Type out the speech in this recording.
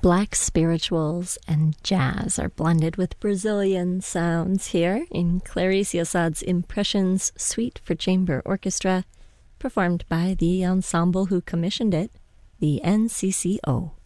Black spirituals and jazz are blended with Brazilian sounds here in Clarice Assad's Impressions Suite for Chamber Orchestra, performed by the ensemble who commissioned it, the NCCO.